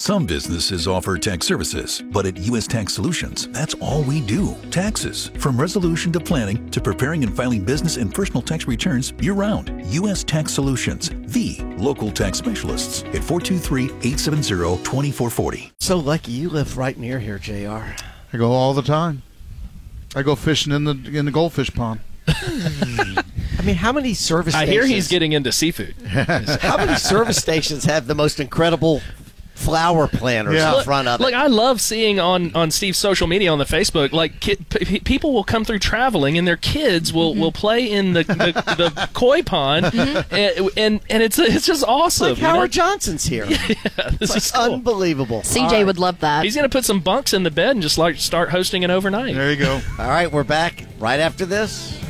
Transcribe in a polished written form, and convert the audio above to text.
Some businesses offer tax services, but at U.S. Tax Solutions, that's all we do. Taxes. From resolution to planning to preparing and filing business and personal tax returns year-round. U.S. Tax Solutions, the local tax specialists at 423-870-2440. So lucky you live right near here, JR. I go all the time. I go fishing in the goldfish pond. I mean, how many service stations? I hear he's getting into seafood. How many service stations have the most incredible flower planters in front of it? Look, I love seeing on Steve's social media on the Facebook, like people will come through traveling and their kids will play in the koi pond, and it's just awesome. Like Howard Johnson's here. Yeah, this is cool. Unbelievable. CJ would love that. He's going to put some bunks in the bed and just start hosting it overnight. There you go. All right, we're back right after this.